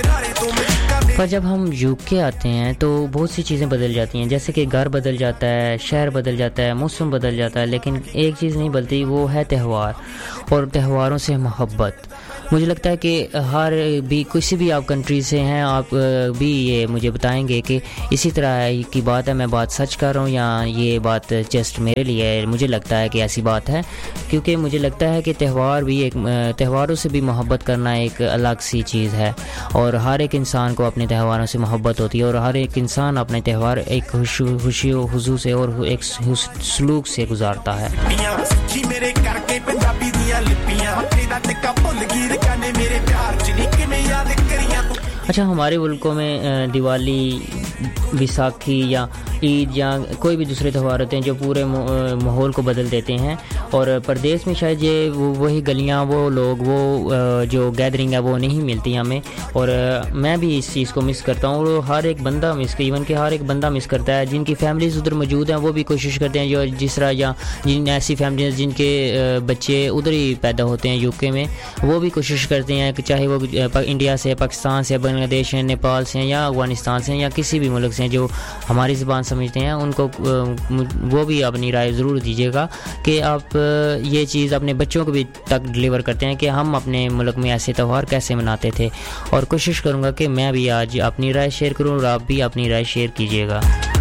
پر جب ہم UK آتے ہیں تو بہت سی چیزیں بدل جاتی ہیں، جیسے کہ گھر بدل جاتا ہے، شہر بدل جاتا ہے، موسم بدل جاتا ہے، لیکن ایک چیز نہیں بدلتی، وہ ہے تہوار اور تہواروں سے محبت۔ مجھے لگتا ہے کہ ہر بھی کسی بھی آپ کنٹری سے ہیں، آپ بھی یہ مجھے بتائیں گے کہ اسی طرح کی بات ہے، میں بات سچ کر رہا ہوں یا یہ بات جسٹ میرے لیے ہے۔ مجھے لگتا ہے کہ ایسی بات ہے، کیونکہ مجھے لگتا ہے کہ تہواروں سے بھی محبت کرنا ایک الگ سی چیز ہے، اور ہر ایک انسان کو اپنے تہواروں سے محبت ہوتی ہے، اور ہر ایک انسان اپنے تہوار ایک خوشی و خضوع سے اور ایک سلوک سے گزارتا ہے۔ اچھا، ہمارے ملکوں میں دیوالی، بیساکھی یا عید یا کوئی بھی دوسرے تہوار ہوتے ہیں جو پورے ماحول کو بدل دیتے ہیں، اور پردیس میں شاید یہ وہی گلیاں، وہ لوگ، وہ جو گیدرنگ ہے وہ نہیں ملتی ہمیں، اور میں بھی اس چیز کو مس کرتا ہوں، اور ہر ایک بندہ ایون کہ ہر ایک بندہ مس کرتا ہے۔ جن کی فیملیز ادھر موجود ہیں وہ بھی کوشش کرتے ہیں، جو جس طرح یا جن ایسی فیملیز جن کے بچے ادھر ہی پیدا ہوتے ہیں UK میں، وہ بھی کوشش کرتے ہیں کہ چاہے وہ انڈیا سے، پاکستان سے، بنگلہ دیش ہیں، نیپال سے ہیں، یا افغانستان سے ہیں، یا کسی بھی ملک سے ہیں جو ہماری زبان سمجھتے ہیں، ان کو وہ بھی اپنی رائے ضرور دیجیے گا کہ آپ یہ چیز اپنے بچوں کو بھی تک ڈلیور کرتے ہیں کہ ہم اپنے ملک میں ایسے تہوار کیسے مناتے تھے، اور کوشش کروں گا کہ میں بھی آج اپنی رائے شیئر کروں اور آپ بھی اپنی رائے شیئر کیجیے گا۔